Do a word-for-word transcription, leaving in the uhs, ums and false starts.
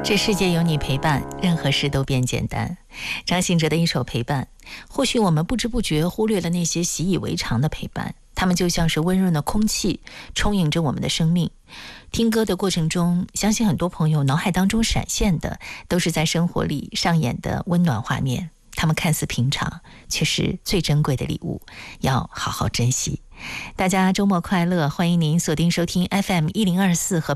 这世界有你陪伴，任何事都变简单。张信哲的一首《陪伴》，或许我们不知不觉忽略了那些习以为常的陪伴，它们就像是温润的空气，充盈着我们的生命。听歌的过程中，相信很多朋友脑海当中闪现的都是在生活里上演的温暖画面，它们看似平常，却是最珍贵的礼物，要好好珍惜。大家周末快乐，欢迎您锁定收听 F M 一零二四和